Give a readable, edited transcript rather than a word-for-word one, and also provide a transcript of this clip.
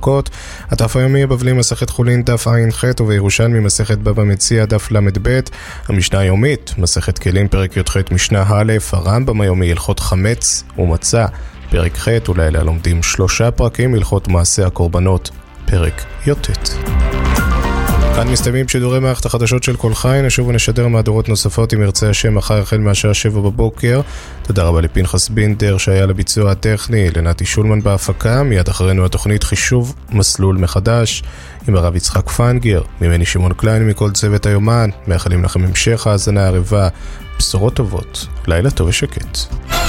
דקות. הדף היומי הבבלי מסכת חולין דף עין ח' ובירושלמי מסכת בבא מציעא דף למד ב'. המשנה היומית מסכת כלים פרק י"ח משנה א'. הרמב"ם היומי הלכות חמץ ומצה פרק ח'. ולילה לומדים 3 פרקים הלכות מעשה הקורבנות פרק י"ט. כאן מסתיימים שידורי מערכת החדשות של כל חי. נשוב ונשדר מהדורות נוספות אם ירצה השם מחר החל מהשעה 7 בבוקר. תודה רבה לפנחס בינדר שהיה לביצוע הטכני, לנתי שולמן בהפקה. מיד אחרינו התוכנית חישוב מסלול מחדש עם הרב יצחק פנגר. ממני שמעון קליין מכל צוות היומן. מאחלים לכם המשך האזנה ערבה, בשורות טובות, לילה טוב ושקט.